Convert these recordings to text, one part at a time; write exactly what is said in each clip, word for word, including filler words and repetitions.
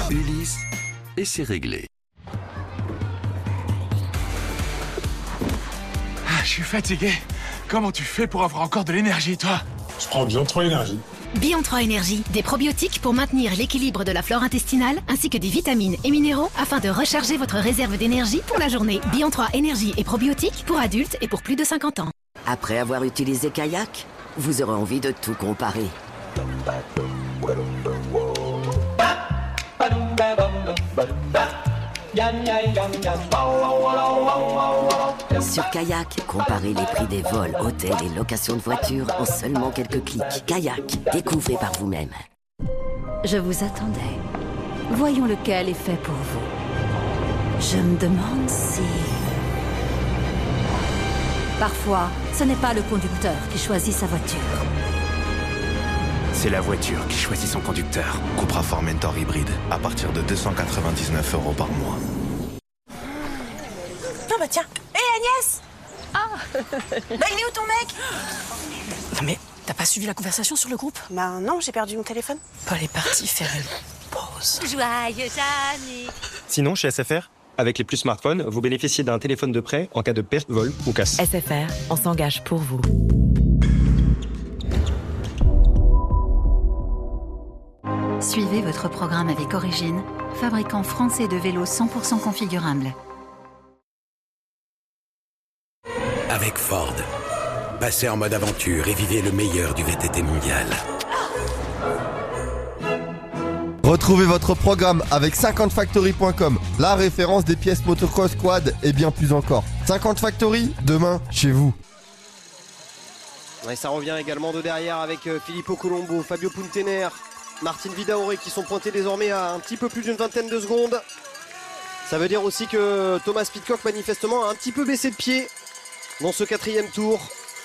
Ulysse et c'est réglé. Ah, je suis fatigué. Comment tu fais pour avoir encore de l'énergie, toi? Je prends Bion trois Énergie. Bion trois Énergie, des probiotiques pour maintenir l'équilibre de la flore intestinale, ainsi que des vitamines et minéraux afin de recharger votre réserve d'énergie pour la journée. Bion trois Énergie et probiotiques pour adultes et pour plus de cinquante ans. Après avoir utilisé Kayak, vous aurez envie de tout comparer. Sur Kayak, comparez les prix des vols, hôtels et locations de voitures en seulement quelques clics. Kayak, découvrez par vous-même. Je vous attendais. Voyons lequel est fait pour vous. Je me demande si... Parfois, ce n'est pas le conducteur qui choisit sa voiture. C'est la voiture qui choisit son conducteur. Cupra Formentor hybride, à partir de deux cent quatre-vingt-dix-neuf euros par mois. Ah bah tiens. Hé hey, Agnès. Ah. Bah il est où ton mec? Non mais, t'as pas suivi la conversation sur le groupe? Bah non, j'ai perdu mon téléphone. Paul est parti faire une pause. Joyeux anniversaire. Sinon, chez S F R, avec les plus smartphones, vous bénéficiez d'un téléphone de prêt en cas de perte, vol ou casse. S F R, on s'engage pour vous. Suivez votre programme avec Origine, fabricant français de vélos cent pour cent configurables. Avec Ford, passez en mode aventure et vivez le meilleur du V T T mondial. Retrouvez votre programme avec cinquante factory point com, la référence des pièces motocross, quad et bien plus encore. cinquante Factory, demain, chez vous. Et ça revient également de derrière avec Filippo Colombo, Fabio Puntener, Martin Vidauré qui sont pointés désormais à un petit peu plus d'une vingtaine de secondes. Ça veut dire aussi que Thomas Pidcock manifestement a un petit peu baissé de pied dans ce quatrième tour.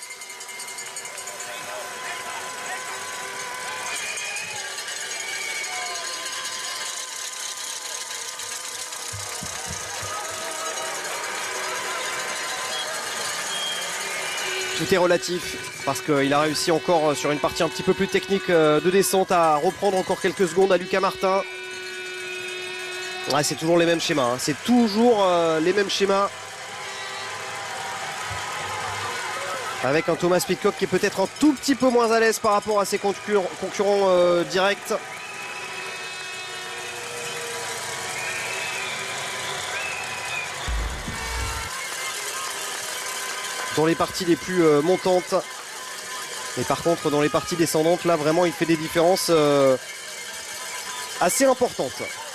Tout est relatif parce qu'il a réussi encore sur une partie un petit peu plus technique de descente à reprendre encore quelques secondes à Lucas Martin. Ouais, c'est toujours les mêmes schémas, hein. C'est toujours euh, les mêmes schémas. Avec un Thomas Pidcock qui est peut-être un tout petit peu moins à l'aise par rapport à ses concurrents, concurrents euh, directs. Dans les parties les plus euh, montantes. Et par contre dans les parties descendantes, là vraiment il fait des différences euh, assez importantes.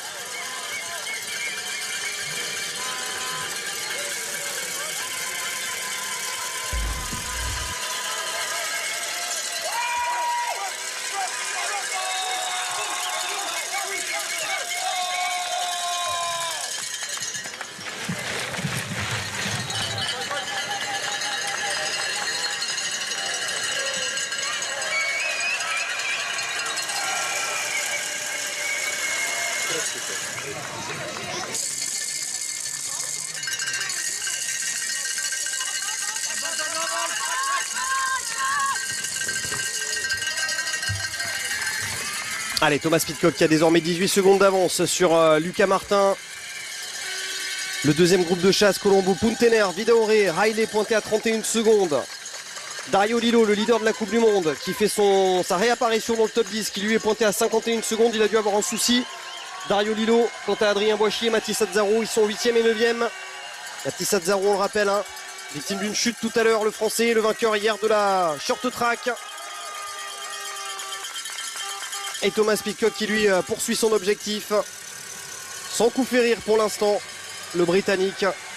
Allez, Thomas Pidcock qui a désormais dix-huit secondes d'avance sur euh, Lucas Martin. Le deuxième groupe de chasse, Colombo, Puntener, Vidauré, Riley pointé à trente et une secondes. Dario Lillo, le leader de la Coupe du Monde, qui fait son, sa réapparition dans le top dix, qui lui est pointé à cinquante et une secondes. Il a dû avoir un souci. Dario Lillo, quant à Adrien Boischier et Mathis Azzaro, ils sont huitième et neuvième. Mathis Azzaro, on le rappelle, hein, victime d'une chute tout à l'heure, le Français, le vainqueur hier de la short track. Et Thomas Pidcock qui lui poursuit son objectif. Sans coup férir pour l'instant, le Britannique.